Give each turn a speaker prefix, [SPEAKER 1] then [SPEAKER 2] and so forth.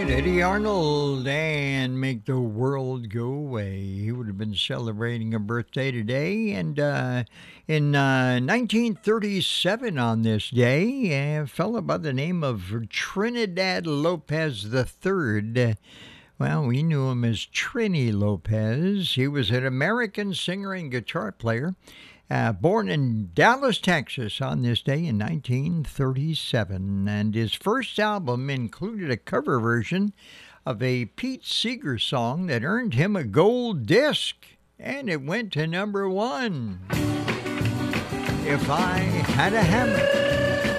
[SPEAKER 1] Eddie Arnold and Make the World Go Away. He would have been celebrating a birthday today. And in 1937, on this day, a fellow by the name of Trinidad Lopez III. Well, we knew him as Trini Lopez. He was an American singer and guitar player. Born in Dallas, Texas on this day in 1937, and his first album included a cover version of a Pete Seeger song that earned him a gold disc, and it went to number one. If I Had a Hammer.